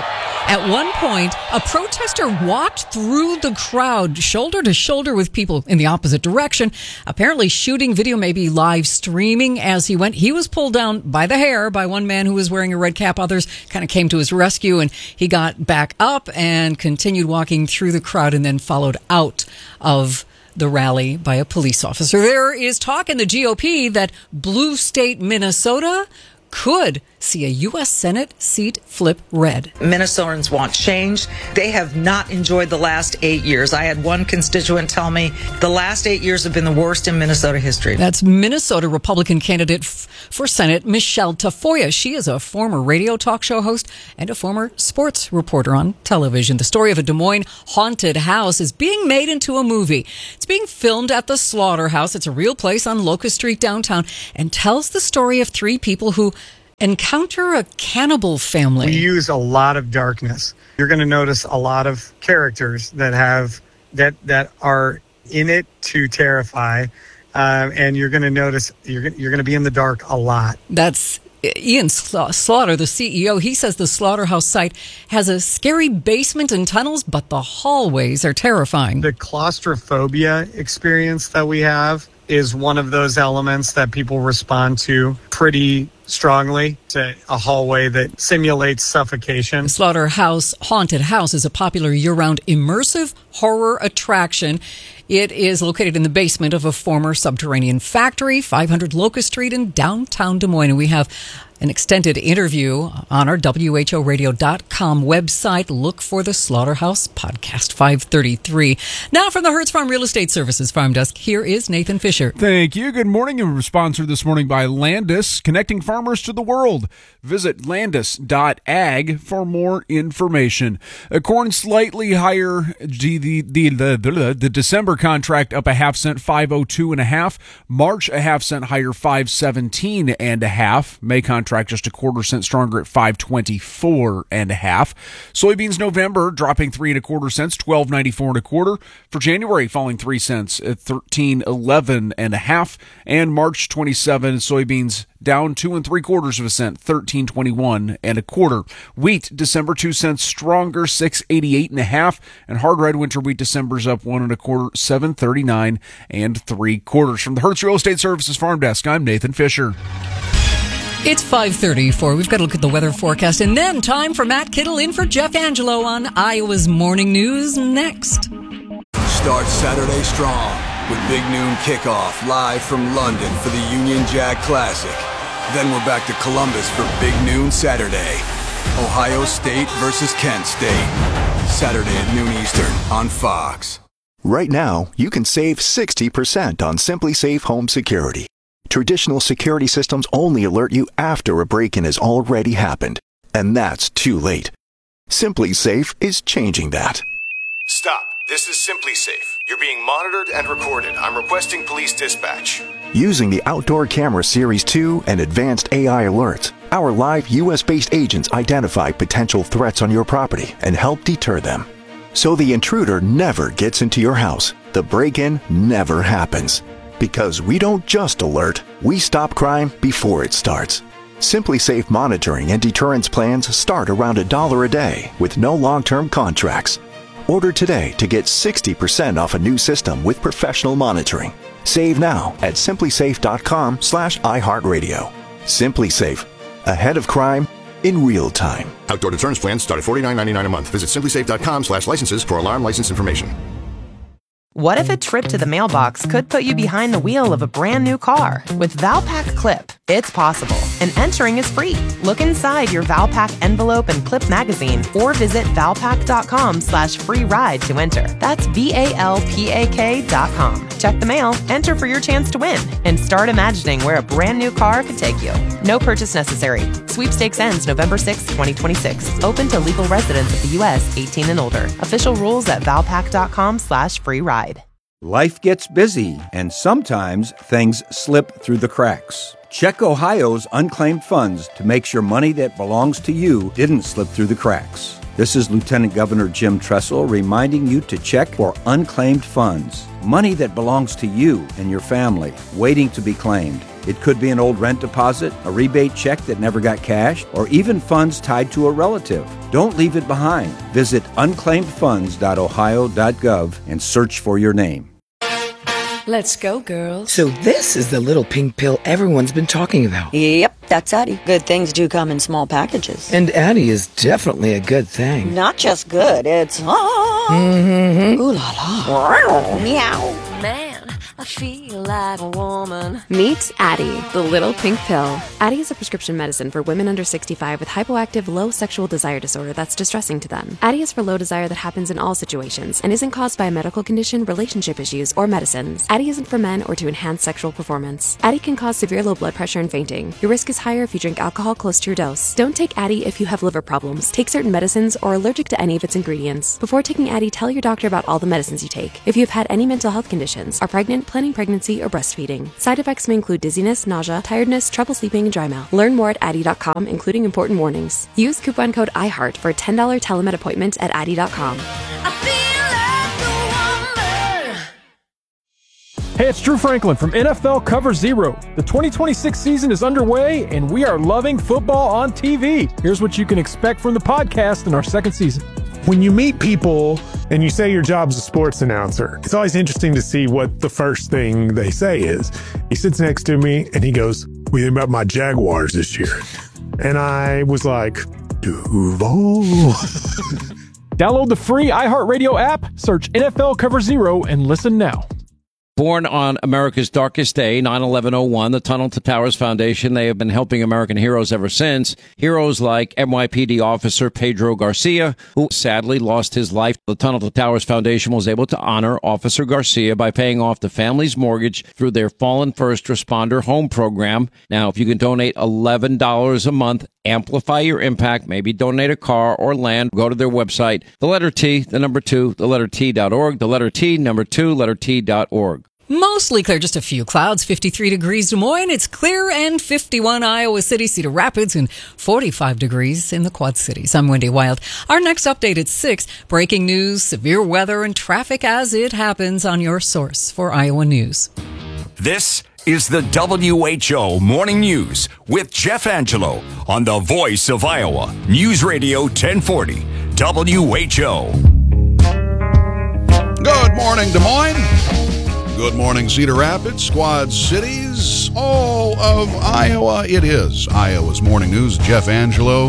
At one point, a protester walked through the crowd, shoulder to shoulder with people in the opposite direction, apparently shooting video, maybe live streaming as he went. He was pulled down by the hair by one man who was wearing a red cap. Others kind of came to his rescue, and he got back up and continued walking through the crowd and then followed out of the rally by a police officer. There is talk in the G O P that blue state Minnesota could see a U S Senate seat flip red. Minnesotans want change. They have not enjoyed the last eight years. I had one constituent tell me the last eight years have been the worst in Minnesota history. That's Minnesota Republican candidate f- for Senate, Michelle Tafoya. She is a former radio talk show host and a former sports reporter on television. The story of a Des Moines haunted house is being made into a movie. It's being filmed at the Slaughterhouse. It's a real place on Locust Street downtown and tells the story of three people who encounter a cannibal family. We use a lot of darkness. You're going to notice a lot of characters that have that that are in it to terrify, uh, and you're going to notice you're you're going to be in the dark a lot. That's Ian Slaughter, the C E O. He says the Slaughterhouse site has a scary basement and tunnels, but the hallways are terrifying. The claustrophobia experience that we have is one of those elements that people respond to pretty strongly, to a hallway that simulates suffocation. The Slaughterhouse Haunted House is a popular year-round immersive horror attraction. It is located in the basement of a former subterranean factory, five hundred Locust Street in downtown Des Moines. And we have an extended interview on our W H O radio dot com website. Look for the Slaughterhouse Podcast five thirty-three. Now from the Hertz Farm Real Estate Services Farm Desk, here is Nathan Fisher. Thank you. Good morning. And we're sponsored this morning by Landis, connecting farmers to the world. Visit landis dot ag for more information. A corn slightly higher. The, the, the, the, the December contract up a half cent, five oh two and a half. March a half cent higher, five seventeen and a half. May contract just a quarter cent stronger at five twenty-four and a half. Soybeans November dropping three and a quarter cents, twelve ninety-four and a quarter. For January falling three cents at thirteen eleven and a half. And March twenty-seven soybeans down two and three quarters of a cent, thirteen twenty-one and a quarter. Wheat December two cents stronger, six eighty-eight and a half. And hard red winter wheat December's up one and a quarter, seven thirty-nine and three quarters. From the Hertz Real Estate Services Farm Desk, I'm Nathan Fisher. It's five thirty-four. We've got to look at the weather forecast, and then time for Matt Kittle in for Jeff Angelo on Iowa's Morning News next. Start Saturday strong with Big Noon Kickoff live from London for the Union Jack Classic. Then we're back to Columbus for Big Noon Saturday. Ohio State versus Kent State. Saturday at noon Eastern on Fox. Right now, you can save sixty percent on Simply Safe Home Security. Traditional security systems only alert you after a break-in has already happened, and that's too late. Simply Safe is changing that. Stop. This is Simply Safe. You're being monitored and recorded. I'm requesting police dispatch. Using the Outdoor Camera Series two and advanced A I alerts, our live U S-based agents identify potential threats on your property and help deter them. So the intruder never gets into your house. The break-in never happens. Because we don't just alert, we stop crime before it starts. Simply Safe monitoring and deterrence plans start around a dollar a day with no long-term contracts. Order today to get sixty percent off a new system with professional monitoring. Save now at simply safe dot com slash iHeartRadio. Simply Safe. Ahead of crime in real time. Outdoor deterrence plans start at forty-nine ninety-nine a month. Visit simply safe dot com slash licenses for alarm license information. What if a trip to the mailbox could put you behind the wheel of a brand new car? With Valpak Clip, it's possible, and entering is free. Look inside your Valpak envelope and clip magazine, or visit valpak.com slash free ride to enter. That's V-A-L-P-A-K dot com. Check the mail, enter for your chance to win, and start imagining where a brand new car could take you. No purchase necessary. Sweepstakes ends November sixth, twenty twenty-six. Open to legal residents of the U S eighteen and older. Official rules at valpak.com slash free ride. Life gets busy, and sometimes things slip through the cracks. Check Ohio's unclaimed funds to make sure money that belongs to you didn't slip through the cracks. This is Lieutenant Governor Jim Tressel reminding you to check for unclaimed funds, money that belongs to you and your family, waiting to be claimed. It could be an old rent deposit, a rebate check that never got cashed, or even funds tied to a relative. Don't leave it behind. Visit unclaimed funds dot ohio dot gov and search for your name. Let's go, girls. So this is the little pink pill everyone's been talking about. Yep, that's Addie. Good things do come in small packages. And Addie is definitely a good thing. Not just good, it's... Ah. Mm-hmm. Ooh la la. Meow. Man, I feel like a woman. Meet Addie, the little pink pill. Addie is a prescription medicine for women under sixty-five with hypoactive low sexual desire disorder that's distressing to them. Addie is for low desire that happens in all situations and isn't caused by a medical condition, relationship issues, or medicines. Addie isn't for men or to enhance sexual performance. Addie can cause severe low blood pressure and fainting. Your risk is higher if you drink alcohol close to your dose. Don't take Addie if you have liver problems, take certain medicines, or are allergic to any of its ingredients. Before taking Addie, tell your doctor about all the medicines you take. If you have had any mental health conditions, are pregnant, planning pregnancy, or breastfeeding. Side effects may include dizziness, nausea, tiredness, trouble sleeping, and dry mouth. Learn more at Addie dot com, including important warnings. Use coupon code I heart for a ten dollars telemed appointment at Addie dot com. Hey, it's Drew Franklin from N F L Cover Zero. The twenty twenty-six season is underway, and we are loving football on T V. Here's what you can expect from the podcast in our second season. When you meet people and you say your job's a sports announcer, it's always interesting to see what the first thing they say is. He sits next to me and he goes, "What do you think about my Jaguars this year?" And I was like, Duval. Download the free iHeartRadio app, search N F L Cover Zero, and listen now. Born on America's darkest day, nine eleven oh one, the Tunnel to Towers Foundation, they have been helping American heroes ever since. Heroes like N Y P D officer Pedro Garcia, who sadly lost his life. The Tunnel to Towers Foundation was able to honor Officer Garcia by paying off the family's mortgage through their Fallen First Responder Home Program. Now, if you can donate eleven dollars a month, amplify your impact, maybe donate a car or land, go to their website, the letter T, the number two, the letter T dot org, the letter T, number two, letter T dot org. Mostly clear, just a few clouds, fifty-three degrees Des Moines. It's clear and fifty-one Iowa City, Cedar Rapids, and forty-five degrees in the Quad Cities. I'm Wendy Wild. Our next update at six, breaking news, severe weather, and traffic as it happens on your source for Iowa News. This is the W H O Morning News with Jeff Angelo on the Voice of Iowa, News Radio ten forty, W H O. Good morning, Des Moines. Good morning, Cedar Rapids, Quad Cities, all of Iowa. It is Iowa's Morning News. Jeff Angelo,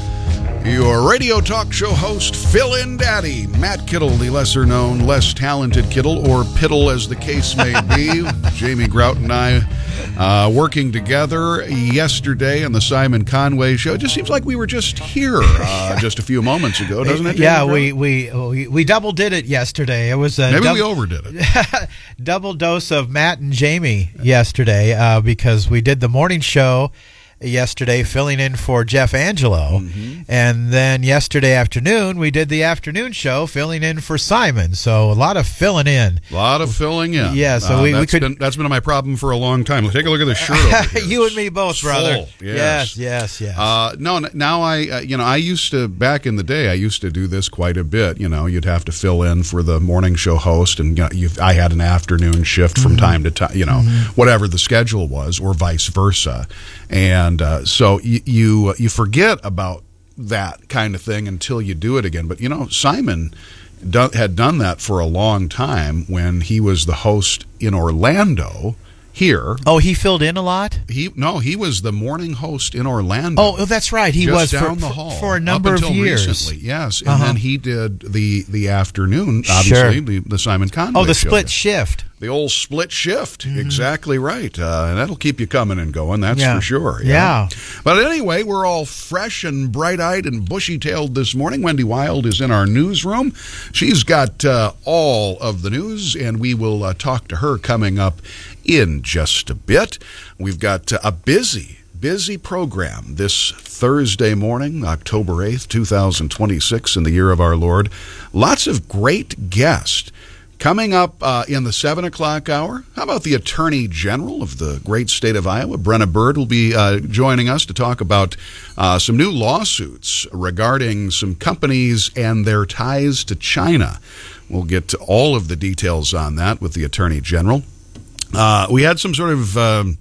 your radio talk show host, fill-in daddy, Matt Kittle, the lesser-known, less talented Kittle, or Piddle as the case may be. Jamie Grout and I uh, working together yesterday on the Simon Conway Show. It just seems like we were just here uh, just a few moments ago, doesn't it? Jamie Yeah, Grout? we, we we we double did it yesterday. It was a Maybe dub- we overdid it. double dose of Matt and Jamie yesterday uh, because we did the morning show yesterday filling in for Jeff Angelo, mm-hmm. and then yesterday afternoon we did the afternoon show filling in for Simon. So a lot of filling in. A lot of filling in. Yeah, so uh, we, we that's could. Been, that's been my problem for a long time. Take a look at the shirt over here. You and me both, brother. Full. Yes, yes, yes. yes. Uh, no, now I, uh, you know, I used to back in the day. I used to do this quite a bit. You know, you'd have to fill in for the morning show host, and you know, you've, I had an afternoon shift from mm-hmm. time to time. You know, mm-hmm. whatever the schedule was, or vice versa. And uh, so you, you you forget about that kind of thing until you do it again. But, you know, Simon do, had done that for a long time when he was the host in Orlando here. Oh, he filled in a lot? He No, he was the morning host in Orlando. Oh, that's right. He just was down for, the hall for a number up until of years. Recently, yes. And uh-huh. then he did the, the afternoon, obviously, sure. the, the Simon Conway Oh, the show. split shift. The old split shift. Mm-hmm. Exactly right. Uh, and that'll keep you coming and going, that's yeah. for sure. Yeah. yeah. But anyway, we're all fresh and bright-eyed and bushy-tailed this morning. Wendy Wild is in our newsroom. She's got uh, all of the news, and we will uh, talk to her coming up in just a bit. We've got uh, a busy Busy program this Thursday morning, October eighth, twenty twenty-six, in the year of our Lord. Lots of great guests. Coming up uh, in the seven o'clock hour, how about the Attorney General of the great state of Iowa? Brenna Bird will be uh, joining us to talk about uh, some new lawsuits regarding some companies and their ties to China. We'll get to all of the details on that with the Attorney General. Uh, we had some sort of... Um,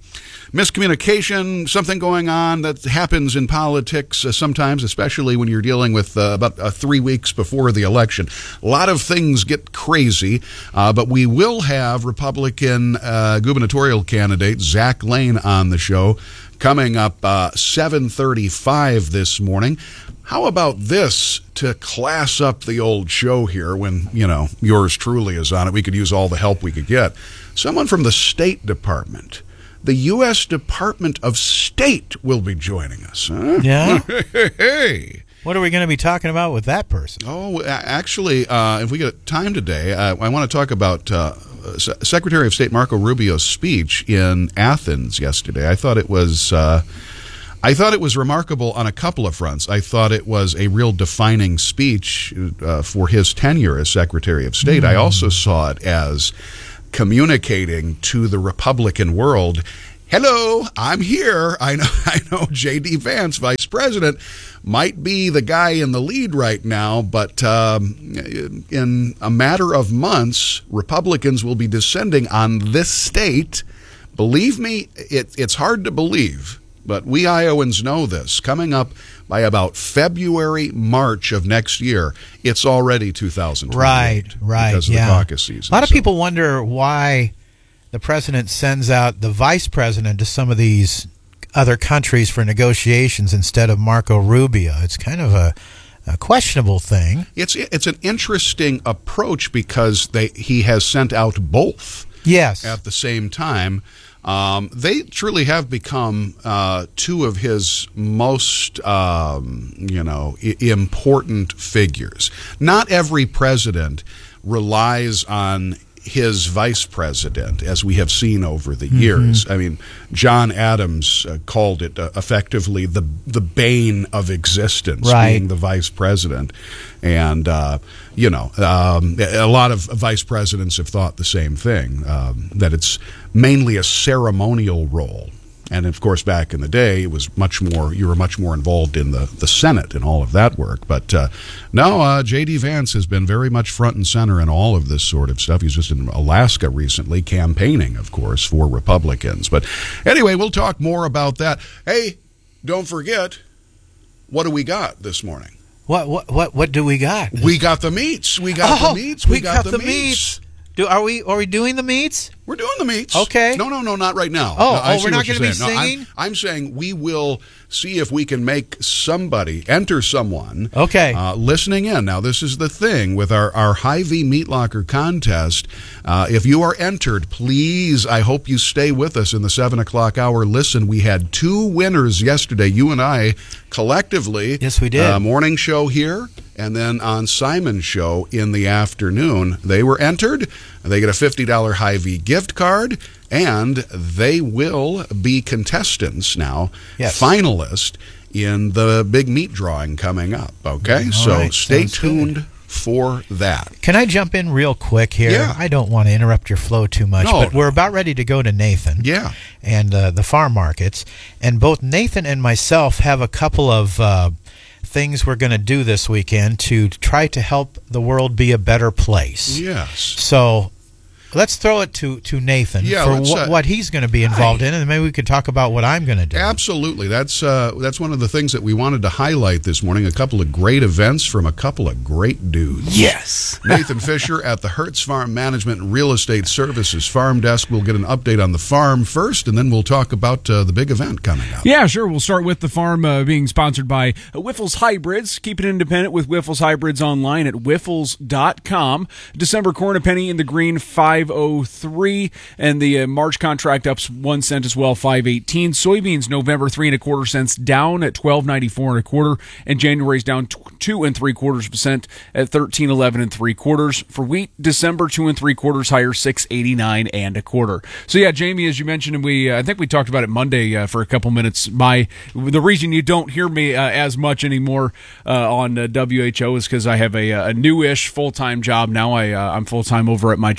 miscommunication, something going on that happens in politics uh, sometimes, especially when you're dealing with uh, about uh, three weeks before the election. A lot of things get crazy, uh, but we will have Republican uh, gubernatorial candidate Zach Lane on the show coming up uh, seven thirty-five this morning. How about this to class up the old show here when, you know, yours truly is on it? We could use all the help we could get. Someone from the State Department, the U S Department of State, will be joining us. Huh? Yeah? Hey. What are we going to be talking about with that person? Oh, actually, uh, if we get time today, uh, I want to talk about uh, Secretary of State Marco Rubio's speech in Athens yesterday. I thought it was... Uh, I thought it was remarkable on a couple of fronts. I thought it was a real defining speech uh, for his tenure as Secretary of State. Mm. I also saw it as communicating to the Republican world, hello, I'm here. I know, I know J D. Vance, Vice President, might be the guy in the lead right now, but um, in a matter of months, Republicans will be descending on this state. Believe me, it, it's hard to believe. But we Iowans know this. Coming up by about February, March of next year, it's already two thousand twenty-eight. Right, right. Because of yeah. the caucus season. A lot of so. people wonder why the president sends out the vice president to some of these other countries for negotiations instead of Marco Rubio. It's kind of a, a questionable thing. It's it's an interesting approach because they he has sent out both. Yes. At the same time. Um, they truly have become uh, two of his most, um, you know, I- important figures. Not every president relies on his vice president, as we have seen over the mm-hmm. years. I mean, John Adams uh, called it uh, effectively the the bane of existence, right. being the vice president. And, uh, you know, um, a lot of vice presidents have thought the same thing, um, that it's mainly a ceremonial role. And, of course, back in the day, it was much more, you were much more involved in the, the Senate and all of that work. But uh, no, uh, J D. Vance has been very much front and center in all of this sort of stuff. He's just in Alaska recently campaigning, of course, for Republicans. But anyway, we'll talk more about that. Hey, don't forget, what do we got this morning? What what what what do we got? We got the meats. We got oh, the meats. We, we got, got the, the meats. meats. Do are we are we doing the meats? We're doing the meats. Okay. No, no, no, not right now. Oh, no, I oh we're not going to be saying. singing? No, I'm, I'm saying we will see if we can make somebody, enter someone, okay. uh, listening in. Now, this is the thing with our, our Hy-Vee Meat Locker contest. Uh, if you are entered, please, I hope you stay with us in the seven o'clock hour. Listen, we had two winners yesterday, you and I, collectively. Yes, we did. Uh, morning show here. And then on Simon's show in the afternoon, they were entered. They get a fifty dollars Hy-Vee gift card, and they will be contestants now, yes. finalists in the big meat drawing coming up. Okay, All so right. stay Sounds tuned good. for that. Can I jump in real quick here? Yeah. I don't want to interrupt your flow too much, No, but no. we're about ready to go to Nathan. Yeah. And uh, the farm markets, and both Nathan and myself have a couple of uh, things we're going to do this weekend to try to help the world be a better place. Yes. So let's throw it to, to Nathan Yeah, for let's, wh- uh, what he's going to be involved in, and then maybe we could talk about what I'm going to do. Absolutely. That's uh, that's one of the things that we wanted to highlight this morning. A couple of great events from a couple of great dudes. Yes. Nathan Fisher at the Hertz Farm Management and Real Estate Services Farm Desk. We'll get an update on the farm first, and then we'll talk about uh, the big event coming up. Yeah, sure. We'll start with the farm uh, being sponsored by Wiffles Hybrids. Keep it independent with Wiffles Hybrids online at wiffles dot com. December corn a penny in the green, five oh three. And the uh, March contract up one cent as well, five eighteen. Soybeans November three and a quarter cents down at twelve ninety-four and a quarter, and January's down t- two and three quarters percent at thirteen eleven and three quarters. For wheat, December two and three quarters higher, six eighty-nine and a quarter. So yeah, Jamie, as you mentioned, and we uh, I think we talked about it Monday uh, for a couple minutes. My the reason you don't hear me uh, as much anymore uh, on uh, W H O is because I have a, a newish full time job now. I uh, I'm full time over at my church in Pleasant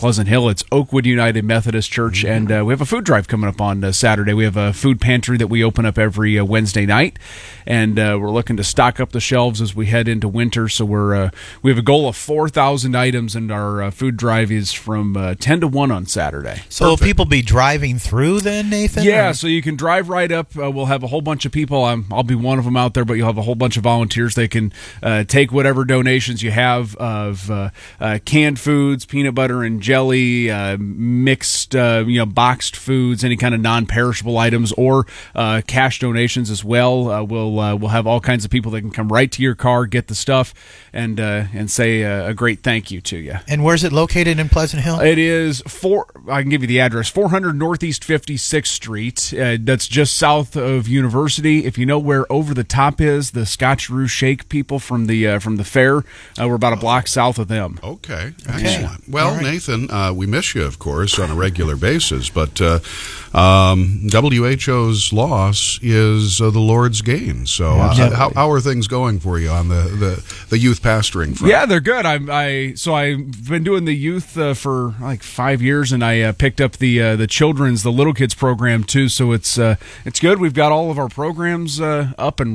Pleasant Hill. It's Oakwood United Methodist Church, mm-hmm. and uh, we have a food drive coming up on uh, Saturday. We have a food pantry that we open up every uh, Wednesday night, and uh, we're looking to stock up the shelves as we head into winter. So we're uh, we have a goal of four thousand items, and our uh, food drive is from uh, ten to one on Saturday. So will people be driving through then, Nathan? Yeah, or? so you can drive right up. Uh, we'll have a whole bunch of people. I'm, I'll be one of them out there, but you'll have a whole bunch of volunteers. They can uh, take whatever donations you have of uh, uh, canned foods, peanut butter and jelly, uh, mixed, uh, you know, boxed foods, any kind of non-perishable items, or uh, cash donations as well. Uh, we'll uh, we'll have all kinds of people that can come right to your car, get the stuff, and uh, and say uh, a great thank you to you. And where's it located in Pleasant Hill? It is four. I can give you the address: four hundred Northeast fifty-sixth Street. Uh, that's just south of University. If you know where Over the Top is, the Scotcheroo Shake people from the uh, from the fair, uh, we're about a block south of them. Okay, excellent. Well, right. Nathan, uh, we miss you, of course, on a regular basis, but uh, um, W H O's loss is uh, the Lord's gain. So, uh, yeah. how, how are things going for you on the, the, the youth pastoring front? Yeah, they're good. I, I so I've been doing the youth uh, for like five years, and I uh, picked up the uh, the children's, the little kids program too. So it's uh, it's good. We've got all of our programs uh, up and